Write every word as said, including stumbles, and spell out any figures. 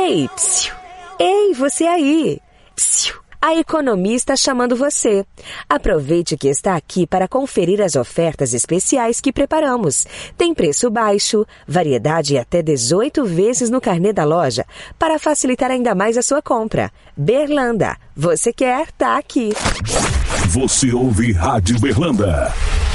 Ei, psiu. Ei, você aí. Psiu. A Economia está chamando você. Aproveite que está aqui para conferir as ofertas especiais que preparamos. Tem preço baixo, variedade e até dezoito vezes no carnê da loja, para facilitar ainda mais a sua compra. Berlanda, você quer, tá aqui. Você ouve Rádio Berlanda.